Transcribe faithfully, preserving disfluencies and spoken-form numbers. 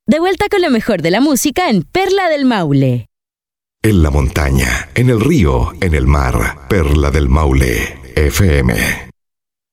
De vuelta con lo mejor de la música en Perla del Maule. En la montaña, en el río, en el mar. Perla del Maule, F M.